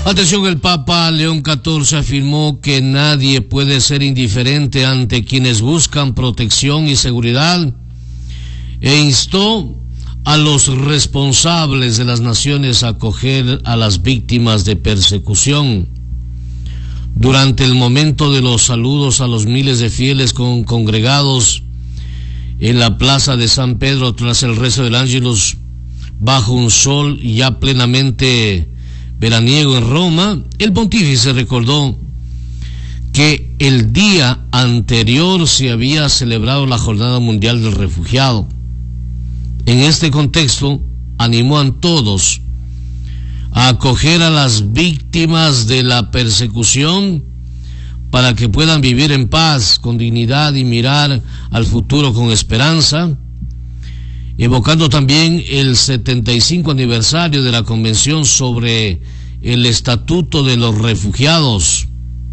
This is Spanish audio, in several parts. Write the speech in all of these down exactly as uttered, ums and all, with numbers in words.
Atención, el Papa León catorce afirmó que nadie puede ser indiferente ante quienes buscan protección y seguridad e instó a los responsables de las naciones a acoger a las víctimas de persecución. Durante el momento de los saludos a los miles de fieles con congregados en la plaza de San Pedro tras el rezo del Ángelus bajo un sol ya plenamente veraniego en Roma, el pontífice recordó que el día anterior se había celebrado la Jornada Mundial del Refugiado. En este contexto, animó a todos a acoger a las víctimas de la persecución para que puedan vivir en paz, con dignidad y mirar al futuro con esperanza, evocando también el setenta y cinco aniversario de la Convención sobre el Estatuto de los Refugiados.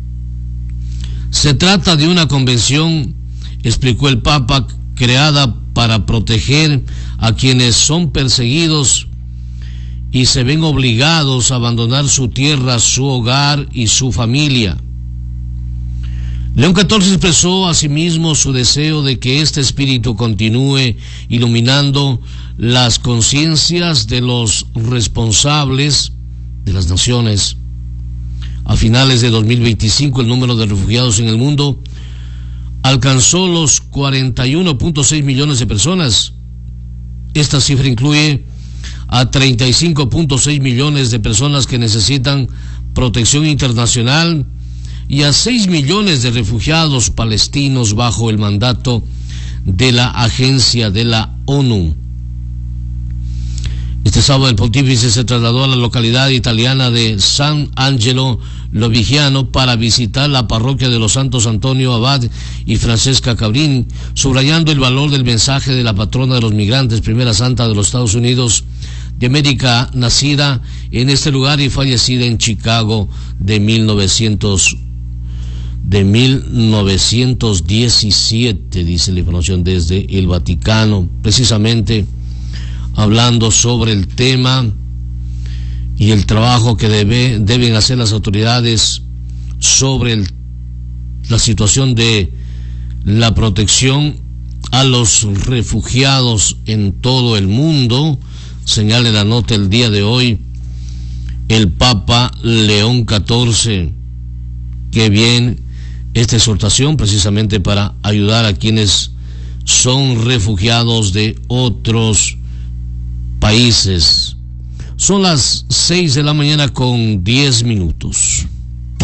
Se trata de una convención, explicó el Papa, creada para proteger a quienes son perseguidos y se ven obligados a abandonar su tierra, su hogar y su familia. León catorce expresó asimismo su deseo de que este espíritu continúe iluminando las conciencias de los responsables de las naciones. A finales de dos mil veinticinco, el número de refugiados en el mundo alcanzó los cuarenta y uno punto seis millones de personas. Esta cifra incluye a treinta y cinco punto seis millones de personas que necesitan protección internacional y a seis millones de refugiados palestinos bajo el mandato de la agencia de la ONU. Este sábado el pontífice se trasladó a la localidad italiana de San Angelo Lovigiano para visitar la parroquia de los Santos Antonio Abad y Francesca Cabrín, subrayando el valor del mensaje de la patrona de los migrantes, primera santa de los Estados Unidos de América, nacida en este lugar y fallecida en Chicago de mil novecientos de mil novecientos diecisiete, dice la información desde el Vaticano, precisamente hablando sobre el tema y el trabajo que debe, deben hacer las autoridades sobre el, la situación de la protección a los refugiados en todo el mundo. Señala la nota el día de hoy el Papa León catorce. Qué bien esta exhortación precisamente para ayudar a quienes son refugiados de otros países. Son las seis de la mañana con diez minutos.